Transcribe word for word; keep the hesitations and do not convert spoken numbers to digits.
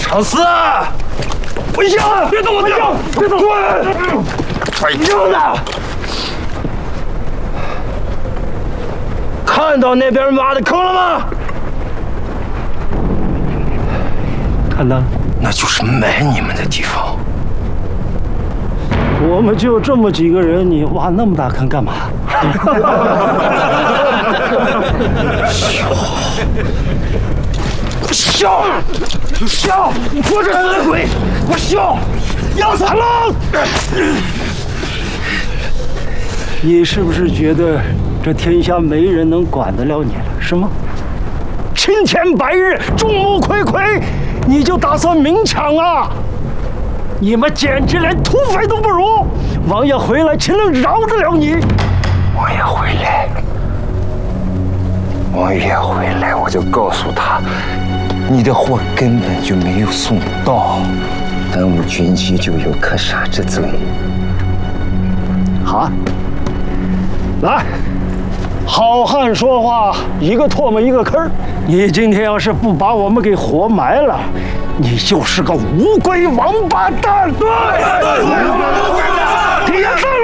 找死！不行，别动我！别动！别动！滚！快扔了！看到那边挖的坑了吗？ 看到了， 那就是埋你们的地方。 我们就这么几个人，你挖那么大坑干嘛？ 笑！笑！活着死的鬼！我笑！要死了！ 你是不是觉得这天下没人能管得了你了，是吗？青天白日，众目睽睽，你就打算明抢啊？你们简直连土匪都不如！王爷回来，岂能饶得了你？ 王爷回来，王爷回来，我就告诉他，你的货根本就没有送到，耽误军机就有可杀之罪。 好啊，来，好汉说话，一个唾沫一个坑儿。你今天要是不把我们给活埋了，你就是个乌龟王八蛋！对对对，铁上